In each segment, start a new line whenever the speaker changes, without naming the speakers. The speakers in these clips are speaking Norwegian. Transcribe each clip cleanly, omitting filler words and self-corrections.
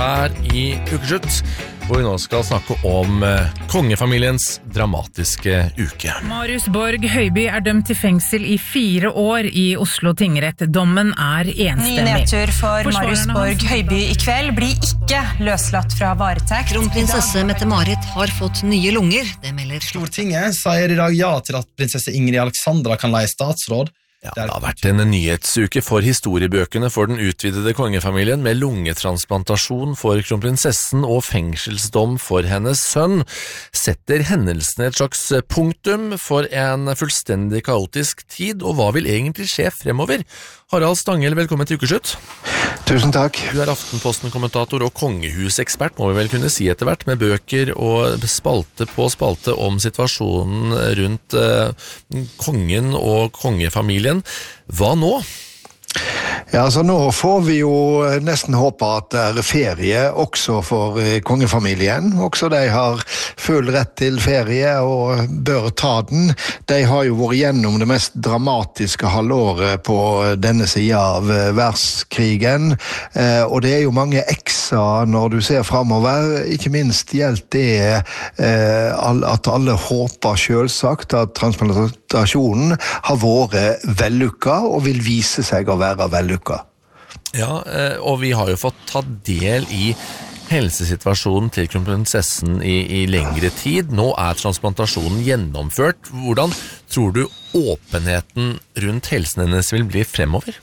her i Ukeslutt, hvor vi nå skal snakke om kongefamiliens dramatiske uke.
Marius Borg Høiby dømt til fengsel i 4 år i Oslo tingrett. Dommen enstemmig.
Ny nedtur for Marius Borg Høiby i kveld blir ikke løslatt fra varetekt.
Kronprinsesse Mette-Marit har fått nye lunger, det melder
Stortinget sier i dag ja til at prinsesse Ingrid Alexandra kan leie statsråd.
Ja, det har vært en nyhetsuke for historiebøkene for den utvidede kongefamilien med lungetransplantasjon for kronprinsessen og fengselsdom for hennes sønn. Setter hendelsene et slags punktum for en fullstendig kaotisk tid, og hva vil egentlig skje fremover? Harald Stangel, velkommen til Ukeslutt.
Tusen takk.
Du Aftenposten-kommentator og kongehusekspert, må vi vel kunne si etter hvert, med bøker og spalte på spalte om situasjonen rundt kongen og kongefamilien. Hva nå?
Ja, så nå får vi jo nesten håpe at det ferie også for kongefamilien. Også de har full rett til ferie og bør ta den. De har jo vært gjennom det mest dramatiske halvåret på denne siden av verdenskrigen. Og det jo mange ekser når du ser fremover. Ikke minst gjelder det at alle håper selvsagt at transplantasjonen har vært vellykket og vil vise seg å være vellykket.
Ja, og vi har jo fått ta del i helsesituasjonen til kronprinsessen i lengre tid. Nå transplantasjonen gjennomført. Hvordan tror du åpenheten rundt helsen hennes vil bli fremover?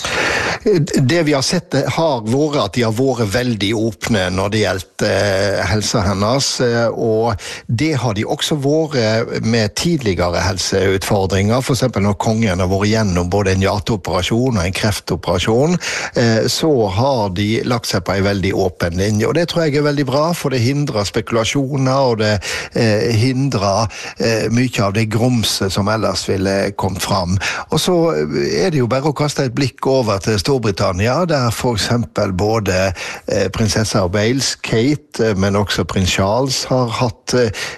Det vi har sett har vært at de har vært veldig åpne når det gjelder helsa hennes, og det har de også vært med tidligere helseutfordringer. For eksempel når kongen har vært gjennom både en hjerteoperasjon og en kreftoperasjon, så har de lagt seg på en veldig åpen linje, og det tror jeg veldig bra, for det hindrer spekulasjoner, og det hindrer mye av det grumset som ellers ville kommet fram. Og så det jo bare å kaste et blikk over til Storbritannia, der for eksempel både prinsessa av Wales, Kate, men også prins Charles har hatt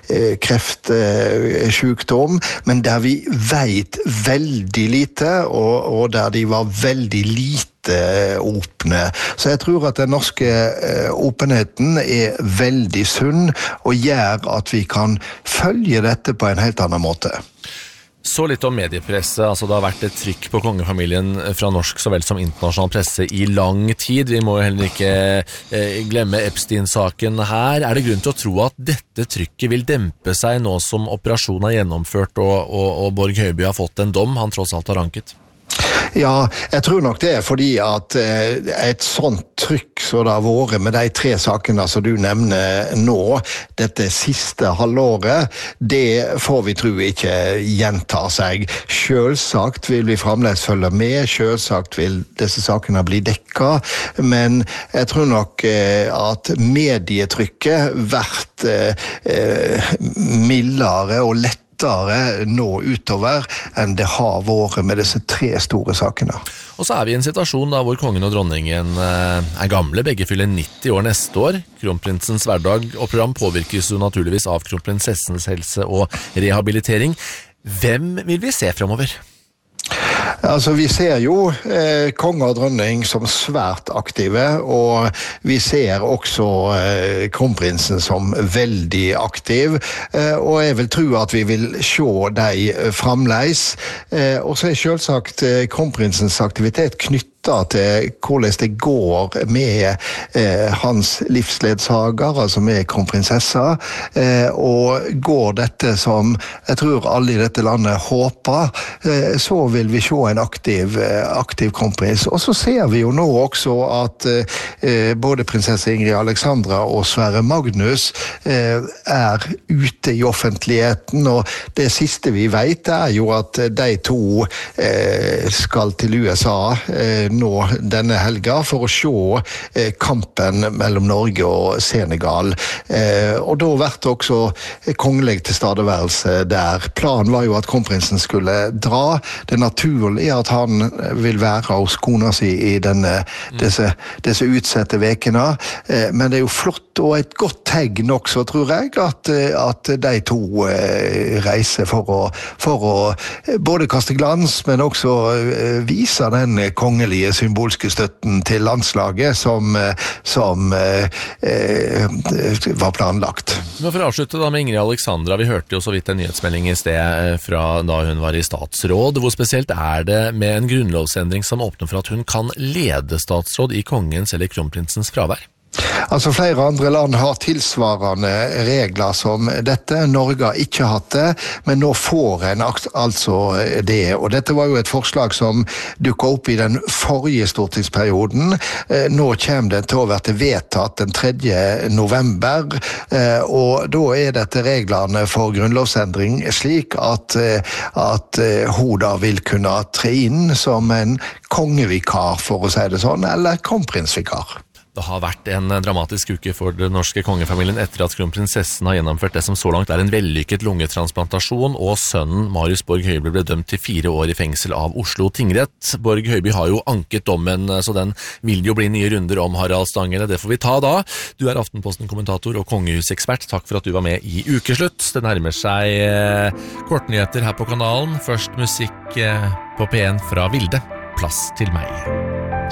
kreftsykdom, men der vi vet veldig lite, og der de var veldig lite åpne. Så jeg tror at den norske åpenheten veldig sunn, og gjør at vi kan følge dette på en helt annen måte.
Så litt om mediepresse, altså det har vært et trykk på kongefamilien fra norsk så vel som internasjonal presse i lang tid. Vi må jo heller ikke glemme Epstein-saken her. Det grunn til å tro at dette trykket vil dempe seg nå som operasjonen gjennomført og Borg Høiby har fått en dom han tross alt har anket?
Ja, jeg tror nok det fordi at et sånt trykk så det har vært med de 3 sakene som du nevner nå, dette siste halvåret, det får vi tro ikke gjenta seg. Selvsagt vil vi fremdeles følge med, selvsagt vil disse sakene bli dekket, men jeg tror nok at medietrykket vært mildere og lettere nå utover enn det har vært med disse 3 store sakene.
Og så vi i en situasjon da hvor kongen og dronningen gamle, begge fyller 90 år neste år. Kronprinsens hverdag og program påvirkes jo naturligvis av kronprinsessens helse og rehabilitering. Hvem vil vi se fremover?
Altså, vi ser jo konge og dronning som svært aktive, og vi ser også kronprinsen som veldig aktiv, og jeg vil tro at vi vil se dem fremleis. Og så selvsagt kronprinsens aktivitet knyttet til hvordan det går med hans livsledsager, altså med kronprinsessa, og går dette som jeg tror alle i dette landet håper, så vil vi se en aktiv kronprins. Og så ser vi jo nå også at både prinsesse Ingrid Alexandra og Sverre Magnus ute i offentligheten, og det siste vi vet jo at de 2 skal til USA nå denne helga for å se kampen mellom Norge og Senegal. Og da vært også kongelig tilstedeværelse der. Planen var jo at kronprinsen skulle dra. Det naturlig at han vil være hos kona si i disse utsette vekene. Men det jo flott og et godt tegn også, tror jeg, at de 2 reiser for å både kaste glans, men også vise den kongelige utrolige symbolske støtten til landslaget som var planlagt.
Men for å avslutte da med Ingrid Alexandra, vi hørte jo så vidt en nyhetsmelding i sted fra da hun var i statsråd. Hvor spesielt det med en grunnlovsendring som åpner for at hun kan lede statsråd i kongens eller kronprinsens fravær?
Altså flere andre land har tilsvarende regler som dette. Norge har ikke hatt det, men nå får en altså det. Og dette var jo et forslag som dukket opp i den forrige stortingsperioden. Nå kommer det til å være vedtatt den 3. november, og da dette reglene for grunnlovsendring slik at hun da vil kunne tre inn som en kongevikar, for å si det sånn, eller kronprinsvikar.
Det har vært en dramatisk uke for den norske kongefamilien etter at kronprinsessen har gjennomført det som så langt en vellykket lungetransplantasjon, og sønnen Marius Borg Høiby ble dømt til 4 år i fengsel av Oslo tingrett. Borg Høiby har jo anket dommen, så den vil jo bli nye runder om Harald Stanghelle. Det får vi ta da. Du Aftenposten-kommentator og kongehusekspert. Takk for at du var med i Ukeslutt. Det nærmer seg kortnyheter her på kanalen. Først musikk på P1 fra Vilde. Plass til meg.